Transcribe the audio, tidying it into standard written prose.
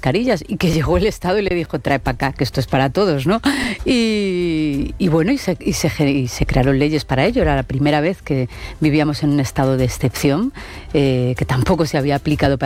mascarillas, y que llegó el Estado y le dijo, trae para acá, que esto es para todos, ¿no? Y bueno, y se crearon leyes para ello. Era la primera vez que vivíamos en un estado de excepción, que tampoco se había aplicado para